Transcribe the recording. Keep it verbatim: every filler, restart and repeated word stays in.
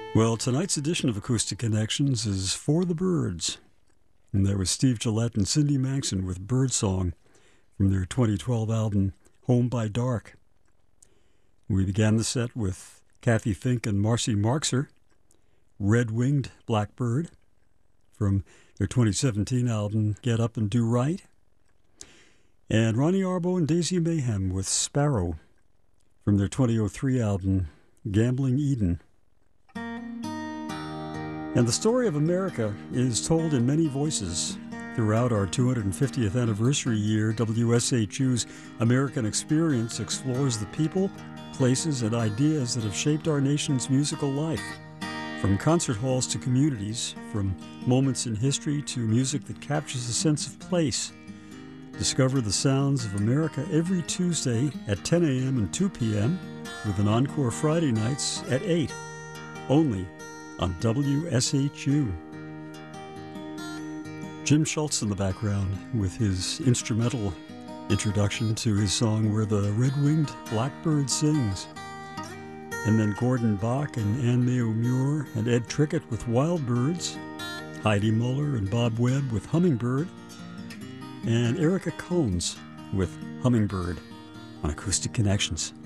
Well, tonight's edition of Acoustic Connections is For the Birds. And there was Steve Gillette and Cindy Manxon with Birdsong from their twenty twelve album, Home by Dark. We began the set with Kathy Fink and Marcy Marxer, Red-Winged Blackbird, from their twenty seventeen album, Get Up and Do Right. And Ronnie Arbo and Daisy Mayhem with Sparrow from their twenty oh three album, Gambling Eden. And the story of America is told in many voices. Throughout our two hundred fiftieth anniversary year, W S H U's American Experience explores the people, places, and ideas that have shaped our nation's musical life. From concert halls to communities, from moments in history to music that captures a sense of place. Discover the sounds of America every Tuesday at ten a.m. and two p.m. with an encore Friday nights at eight, only on W S H U. Jim Schultz in the background with his instrumental introduction to his song Where the Red-Winged Blackbird Sings. And then Gordon Bach and Ann Mayo Muir and Ed Trickett with Wild Birds, Heidi Muller and Bob Webb with Hummingbird, and Erica Combs with Hummingbird on Acoustic Connections.